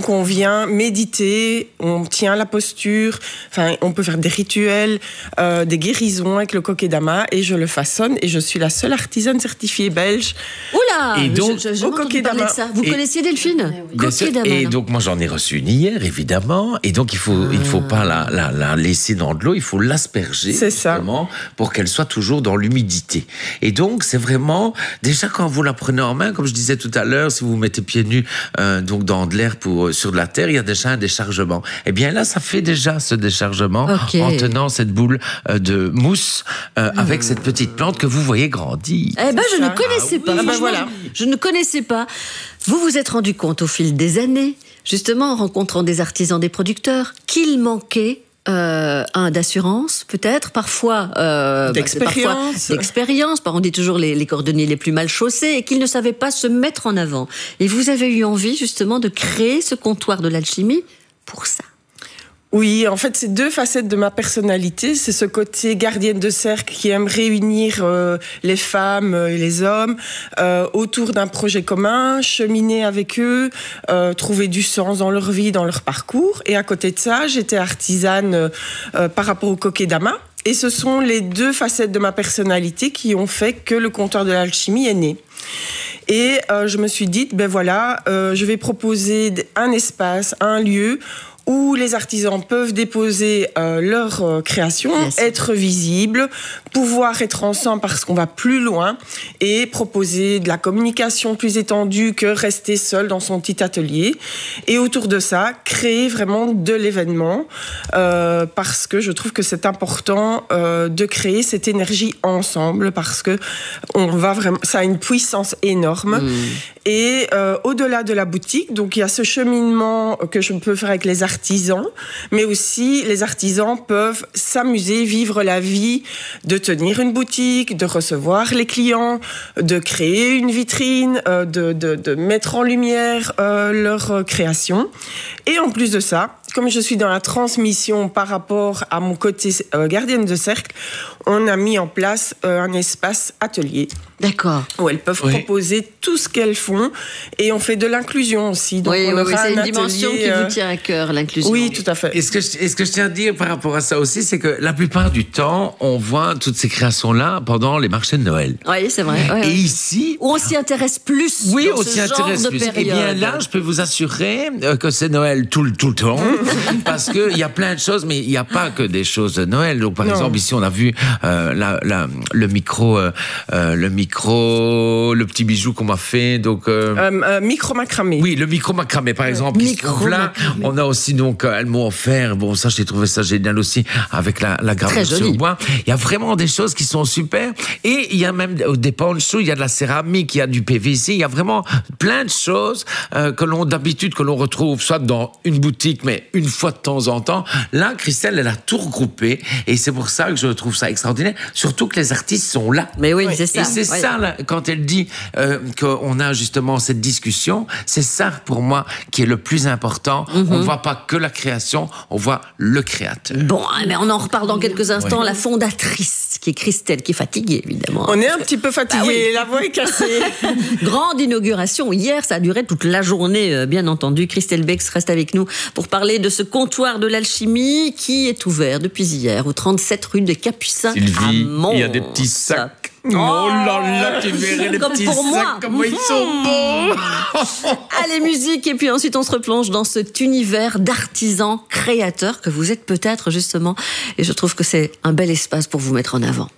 Donc on vient méditer, on tient la posture, enfin on peut faire des rituels, des guérisons avec le kokedama et je le façonne et je suis la seule artisane certifiée belge. Oula, Et donc, j'ai entendu parler de ça. Vous connaissiez Delphine? Bien sûr. Et donc moi j'en ai reçu une hier évidemment, et donc il faut pas la laisser dans de l'eau, il faut l'asperger justement pour qu'elle soit toujours dans l'humidité. Et donc c'est vraiment déjà quand vous la prenez en main, comme je disais tout à l'heure, si vous vous mettez pieds nus donc dans de l'air sur de la terre, il y a déjà un déchargement. Et bien là ça fait déjà ce déchargement en tenant cette boule de mousse avec cette petite plante que vous voyez grandir. Eh ben je ne connaissais pas. Voilà. Je ne connaissais pas. Vous vous êtes rendu compte au fil des années, justement en rencontrant des artisans, des producteurs, qu'il manquait d'assurance, peut-être, parfois d'expérience. On dit toujours les cordonniers les plus mal chaussés, et qu'ils ne savaient pas se mettre en avant. Et vous avez eu envie, justement, de créer ce comptoir de l'alchimie pour ça. Oui, en fait, c'est deux facettes de ma personnalité. C'est ce côté gardienne de cercle qui aime réunir les femmes et les hommes autour d'un projet commun, cheminer avec eux, trouver du sens dans leur vie, dans leur parcours. Et à côté de ça, j'étais artisane par rapport au kokedama. Et ce sont les deux facettes de ma personnalité qui ont fait que le comptoir de l'alchimie est né. Et je me suis dit, je vais proposer un espace, un lieu où les artisans peuvent déposer leur création, être visibles, pouvoir être ensemble parce qu'on va plus loin et proposer de la communication plus étendue que rester seul dans son petit atelier. Et autour de ça, créer vraiment de l'événement parce que je trouve que c'est important de créer cette énergie ensemble parce que ça a une puissance énorme. Et au-delà de la boutique, donc il y a ce cheminement que je peux faire avec les artisans, mais aussi les artisans peuvent s'amuser, vivre la vie de tenir une boutique, de recevoir les clients, de créer une vitrine, de mettre en lumière leur création. Et en plus de ça, comme je suis dans la transmission par rapport à mon côté gardienne de cercle, on a mis en place un espace atelier. D'accord. Où elles peuvent proposer tout ce qu'elles font. Et on fait de l'inclusion aussi. Donc c'est une dimension qui vous tient à cœur, l'inclusion. Oui, tout à fait. Et ce que je tiens à dire par rapport à ça aussi, c'est que la plupart du temps, on voit toutes ces créations-là pendant les marchés de Noël. Oui, c'est vrai. Et ici... Où on s'y intéresse plus. Oui, on s'y intéresse plus. Et bien là, je peux vous assurer que c'est Noël tout le temps. Parce qu'il y a plein de choses, mais il n'y a pas que des choses de Noël. Donc, par exemple, ici, on a vu le micro, le petit bijou qu'on m'a fait. Donc, micro macramé. Oui, le micro macramé, par exemple. Là, on a aussi, donc, elles m'ont offert. Bon, ça, j'ai trouvé ça génial aussi, avec la gravure sur bois. Il y a vraiment des choses qui sont super. Et il y a même des ponchos, il y a de la céramique, il y a du PVC, il y a vraiment plein de choses que l'on retrouve soit dans une boutique, mais une fois de temps en temps. Là, Christelle, elle a tout regroupé et c'est pour ça que je trouve ça extraordinaire, surtout que les artistes sont là. Mais oui, c'est ça. Et c'est ça, là, quand elle dit qu'on a justement cette discussion, c'est ça pour moi qui est le plus important. On ne voit pas que la création, on voit le créateur. Bon, mais on en reparle dans quelques instants. La fondatrice, qui est Christelle, qui est fatiguée, évidemment. On est un petit peu fatigué, la voix est cassée. Grande inauguration hier, ça a duré toute la journée, bien entendu. Christelle Bex reste avec nous pour parler de ce comptoir de l'alchimie qui est ouvert depuis hier au 37 rue des Capucins à Mons. Il y a des petits sacs. Oh là là, tu verrais les petits sacs, comment ils sont beaux. Allez, musique, et puis ensuite on se replonge dans cet univers d'artisans créateurs que vous êtes peut-être justement, et je trouve que c'est un bel espace pour vous mettre en avant.